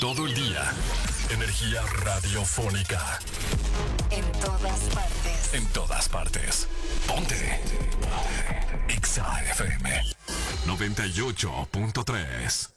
todo el día. Energía radiofónica. En todas partes. En todas partes. Ponte. Exa FM 98.3.